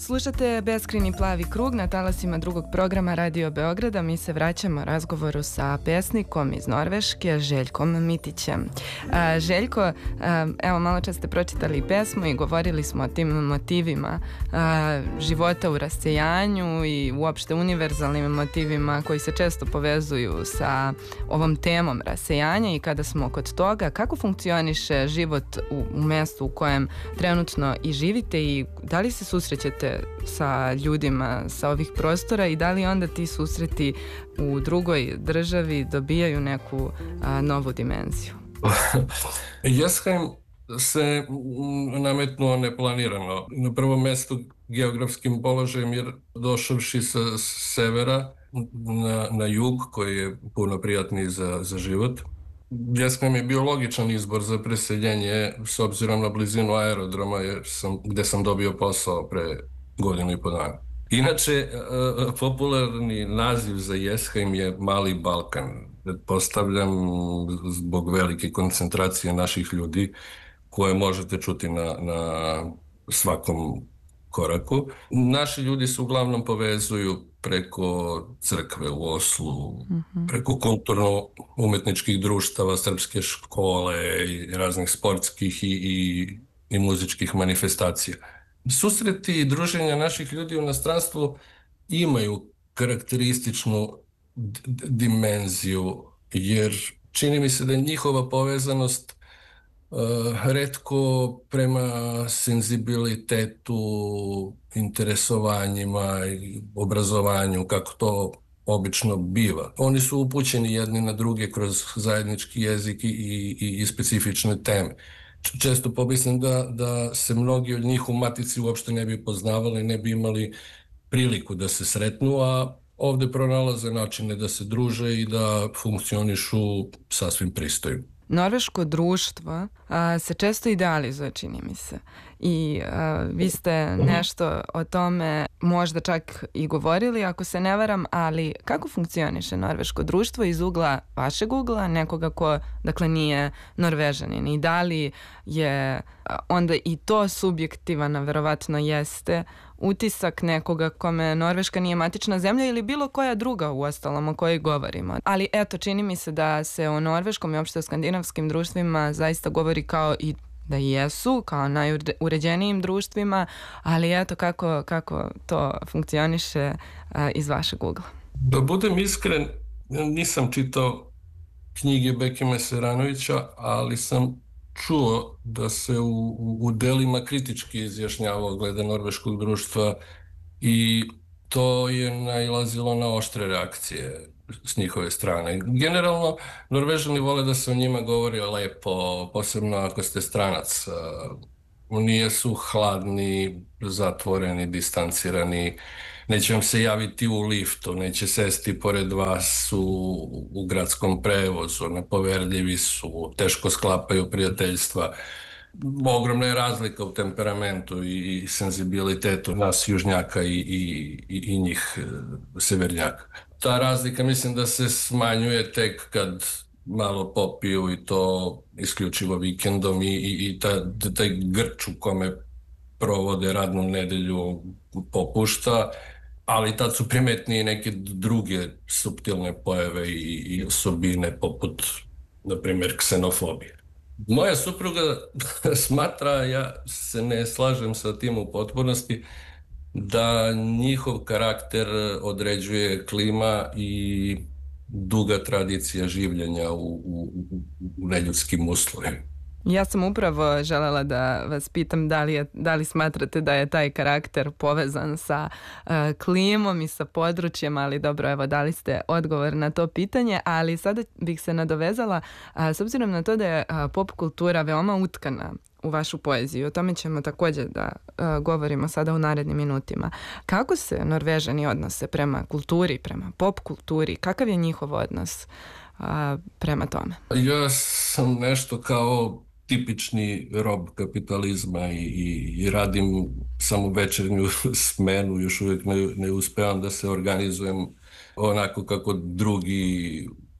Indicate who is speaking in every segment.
Speaker 1: Slušate Beskrajni plavi krug na talasima drugog programa Radio Beograda. Mi se vraćamo razgovoru sa pesnikom iz Norveške, Željkom Mitićem. Željko, evo malo čas ste pročitali pesmu i govorili smo o tim motivima života u rasejanju i uopšte univerzalnim motivima koji se često povezuju sa ovom temom rasejanja. I kada smo kod toga, kako funkcioniše život u mestu u kojem trenutno i živite i da li se susrećete sa ljudima sa ovih prostora i da li onda ti susreti u drugoj državi dobijaju neku novu dimenziju?
Speaker 2: Jesheim se nametnuo neplanirano. Na prvom mestu geografskim položajem, jer došavši sa severa na jug, koji je puno prijatniji za život, Jesheim je bio logičan izbor za preseljenje s obzirom na blizinu aerodroma gde sam dobio posao pre godinu i po dana. Inače, popularni naziv za Jesheim je Mali Balkan. Postavljam zbog velike koncentracije naših ljudi koje možete čuti na svakom koraku. Naši ljudi se uglavnom povezuju preko crkve u Oslu, preko kulturno-umetničkih društava, srpske škole i raznih sportskih i muzičkih manifestacija. Susreti i druženja naših ljudi u inostranstvu imaju karakterističnu dimenziju, jer čini mi se da je njihova povezanost retko prema senzibilitetu, interesovanjima i obrazovanju, kako to obično biva. Oni su upućeni jedni na druge kroz zajednički jezik i specifične teme. Često pomislim da se mnogi od njih u matici uopšte ne bi poznavali, ne bi imali priliku da se sretnu, a ovde pronalaze načine da se druže i da funkcionišu sasvim pristojno.
Speaker 1: Norveško društvo se često idealizuje, čini mi se. I vi ste nešto o tome možda čak i govorili, ako se ne varam, ali kako funkcioniše norveško društvo iz ugla vašeg ugla, nekoga ko, dakle, nije Norvežanin? I da li je onda i to subjektivan, a verovatno jeste, utisak nekoga kome Norveška nije matična zemlja ili bilo koja druga u ostalom o kojoj govorimo. Ali eto, čini mi se da se o norveškom i opšte o skandinavskim društvima zaista govori kao i da jesu, kao najuređenijim društvima, ali eto kako to funkcioniše iz vašeg ugla.
Speaker 2: Da budem iskren, nisam čitao knjige Bekima Seranovića, ali sam čuo da se u delima kritički izjašnjavao glede norveškog društva i to je nailazilo na oštre reakcije s njihove strane. Generalno, Norvežani vole da se o njima govori lepo, posebno ako ste stranac. Oni jesu hladni, zatvoreni, distancirani, neće vam se javiti u liftu, neće sesti pored vas u gradskom prevozu, nepoverljivi su, teško sklapaju prijateljstva. Ogromna je razlika u temperamentu i senzibilitetu nas južnjaka i njih severnjaka. Ta razlika mislim da se smanjuje tek kad malo popiju i to isključivo vikendom i taj grč u kome provode radnu nedelju popušta, ali tad su primetnije neke druge suptilne pojave i osobine poput, na primjer, ksenofobije. Moja supruga smatra, ja se ne slažem sa tim u potpunosti, da njihov karakter određuje klima i duga tradicija življenja u neljudskim uslovima.
Speaker 1: Ja sam upravo želela da vas pitam da li smatrate da je taj karakter povezan sa klimom i sa područjem, ali dobro, evo, dali ste odgovor na to pitanje, ali sada bih se nadovezala s obzirom na to da je pop kultura veoma utkana u vašu poeziju. O tome ćemo također da govorimo sada u narednim minutima. Kako se Norvežani odnose prema kulturi, prema pop kulturi? Kakav je njihov odnos prema tome?
Speaker 2: Ja sam nešto kao tipični rob kapitalizma i radim samo večernju smenu, još uvijek ne uspevam da se organizujem onako kako drugi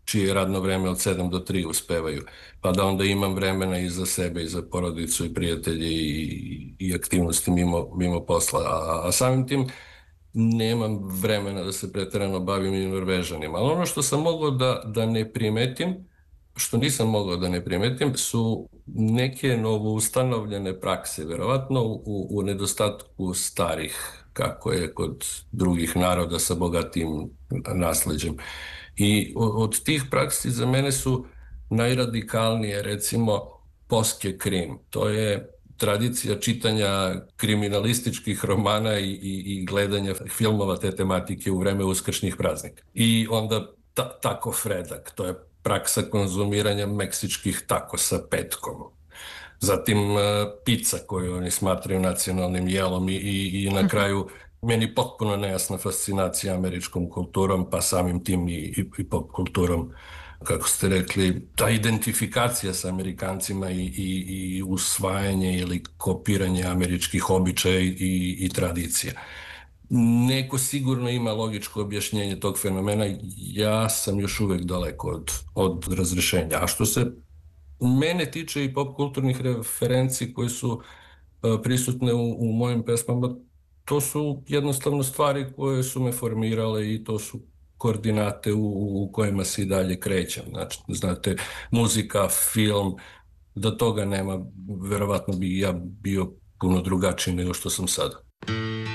Speaker 2: čije radno vreme od 7 do 3 uspevaju, pa da onda imam vremena i za sebe i za porodicu i prijatelje i aktivnosti mimo posla. A samim tim nemam vremena da se preterano bavim i Norvežanima. Ali ono što sam mogao da ne primetim, što nisam mogao da ne primetim, su neke novoustanovljene prakse, verovatno u nedostatku starih, kako je kod drugih naroda sa bogatim nasleđem. I od tih praksi za mene su najradikalnije, recimo, poske krim. To je tradicija čitanja kriminalističkih romana i gledanja filmova te tematike u vreme uskršnjih praznika. I onda tako fredak, to je praksa konzumiranja meksičkih takosa petkom. Zatim pizza koju oni smatraju nacionalnim jelom i na kraju meni potpuno nejasna fascinacija američkom kulturom, pa samim tim i pop kulturom, kako ste rekli, ta identifikacija sa Amerikancima i usvajanje ili kopiranje američkih običaja i tradicija. Neko sigurno ima logičko objašnjenje tog fenomena, ja sam još uvek daleko od razrešenja. A što se mene tiče i pop kulturnih referenci koji su prisutne u mojim pesmama, to su jednostavno stvari koje su me formirale i to su koordinate u kojima se i dalje krećem. Znači, znate, muzika, film, da toga nema, verovatno bi ja bio puno drugačiji nego što sam sada.